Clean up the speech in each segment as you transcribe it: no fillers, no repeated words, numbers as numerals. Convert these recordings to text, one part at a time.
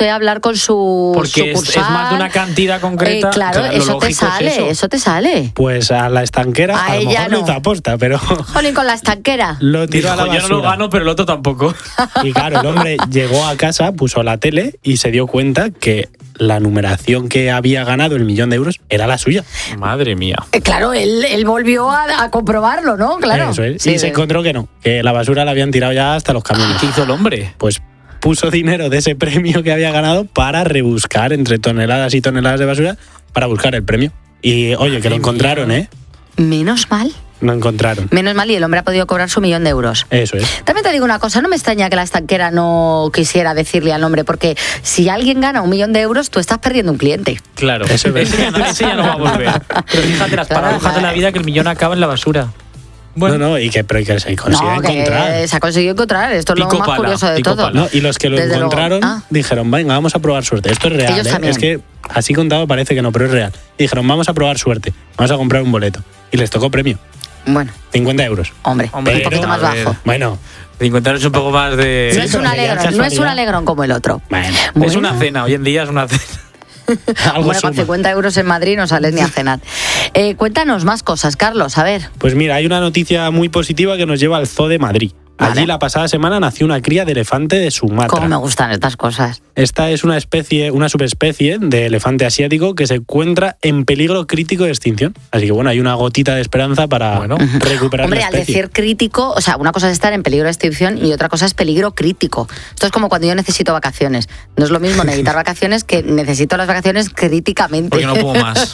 ve a hablar con su porque sucursal. es más de una cantidad concreta. Claro, eso te sale, eso te sale. Pues a la estanquera, a lo mejor no hizo aposta, pero... Jolín, con la estanquera. Lo tiró a la basura. Yo no lo gano, pero el otro tampoco. Y claro, el hombre llegó a casa, puso la tele y se dio cuenta que la numeración que había ganado el 1.000.000 de euros era la suya. Madre mía. Claro, él volvió a comprobarlo, ¿no? Claro. Eso es. Sí, se encontró que no, que la basura la habían tirado ya hasta los camiones. ¿Qué hizo el hombre? Pues puso dinero de ese premio que había ganado para rebuscar entre toneladas y toneladas de basura para buscar el premio. Y oye, que lo encontraron, ¿eh? Menos mal. Lo encontraron. Menos mal, y el hombre ha podido cobrar su 1.000.000 de euros. Eso es. También te digo una cosa, no me extraña que la estanquera no quisiera decirle al hombre, porque si alguien gana 1.000.000 de euros, tú estás perdiendo un cliente. Claro, ese ya no va a volver. Pero fíjate las paradojas de la vida, que el millón acaba en la basura. Bueno. No, pero que se consigue encontrar. Se ha conseguido encontrar, esto es lo más curioso de todo. No, y los que lo encontraron dijeron, venga, vamos a probar suerte. Esto es real, ¿eh? Es que así contado parece que no, pero es real. Y dijeron, vamos a probar suerte, vamos a comprar un boleto. Y les tocó premio. Bueno. 50 euros. Hombre, un poquito más bajo. Bueno. 50 euros es un poco más de... No es un alegrón como el otro. Bueno. Es una cena, hoy en día es una cena. Bueno, con 50 euros en Madrid no sales ni a cenar. Cuéntanos más cosas, Carlos, a ver. Pues mira, hay una noticia muy positiva que nos lleva al Zoo de Madrid. Allí la pasada semana nació una cría de elefante de Sumatra. Cómo me gustan estas cosas. Esta es una subespecie de elefante asiático que se encuentra en peligro crítico de extinción. Así que bueno, hay una gotita de esperanza para recuperar la especie. Al decir crítico, o sea, una cosa es estar en peligro de extinción y otra cosa es peligro crítico. Esto es como cuando yo necesito vacaciones. No es lo mismo necesitar vacaciones que necesito las vacaciones críticamente. Porque no puedo más.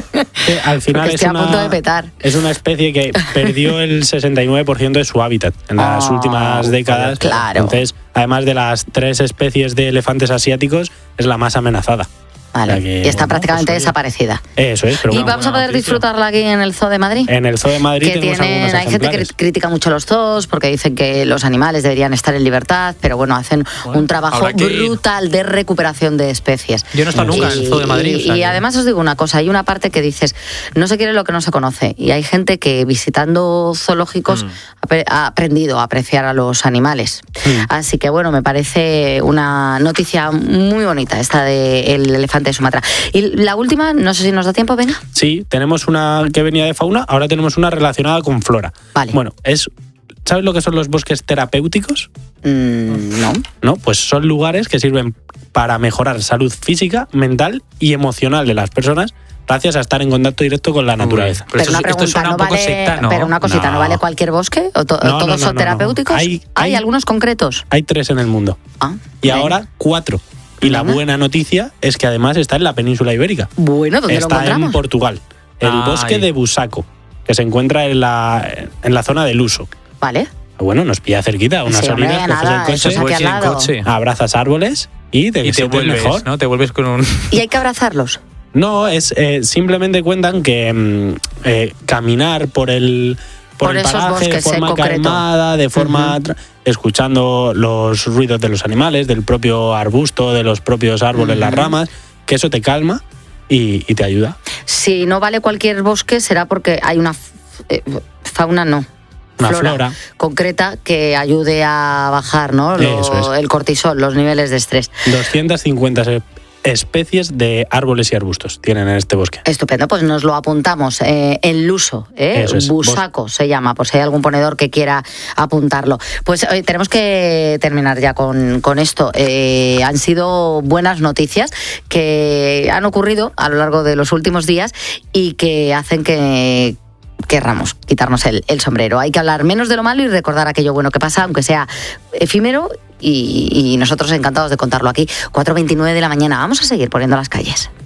Al final estoy a punto de petar. Es una especie que perdió el 69% de su hábitat en las últimas décadas. Claro. Entonces, además de las 3 especies de elefantes asiáticos, es la más amenazada. Vale, y está prácticamente desaparecida. Eso es. Pero ¿Y vamos a poder disfrutarla aquí en el Zoo de Madrid? En el Zoo de Madrid tenemos algunos hay gente que critica mucho los zoos porque dicen que los animales deberían estar en libertad, pero bueno, hacen un trabajo brutal de recuperación de especies. Yo no he estado nunca en el Zoo de Madrid. Y además os digo una cosa, hay una parte que dices, no se quiere lo que no se conoce, y hay gente que visitando zoológicos ha aprendido a apreciar a los animales. Así que bueno, me parece una noticia muy bonita esta del elefante de Sumatra. Y la última, no sé si nos da tiempo, venga. Sí, tenemos una que venía de fauna, ahora tenemos una relacionada con flora. Vale. Bueno, ¿sabes lo que son los bosques terapéuticos? No. No, pues son lugares que sirven para mejorar salud física, mental y emocional de las personas gracias a estar en contacto directo con la naturaleza. Pero una pregunta, ¿no vale, pero una cosita, ¿no vale cualquier bosque? ¿O todos son terapéuticos? ¿Hay algunos concretos? Hay 3 en el mundo. Y ahora 4. Y la buena noticia es que además está en la península ibérica. Bueno, ¿dónde lo encontramos? Está en Portugal. El bosque de Busaco, que se encuentra en la zona del Uso. Vale. Bueno, nos pilla cerquita, unas horitas, coges el coche, abrazas árboles y te vuelves mejor. ¿no? Te vuelves con un... ¿Y hay que abrazarlos? No, simplemente cuentan que caminar por el paraje de forma calmada, de forma escuchando los ruidos de los animales, del propio arbusto, de los propios árboles, las ramas, que eso te calma y te ayuda. Si no vale cualquier bosque, será porque hay una fauna, no. Una flora concreta que ayude a bajar, ¿no? El cortisol, los niveles de estrés. 250 especies de árboles y arbustos tienen en este bosque. Estupendo, pues nos lo apuntamos. El Luso, Busaco se llama, por si hay algún ponedor que quiera apuntarlo. Pues tenemos que terminar ya con esto. Han sido buenas noticias que han ocurrido a lo largo de los últimos días y que hacen que querramos quitarnos el sombrero. Hay que hablar menos de lo malo y recordar aquello bueno que pasa, aunque sea efímero, y nosotros encantados de contarlo aquí. 4:29 de la mañana. Vamos a seguir poniendo las calles.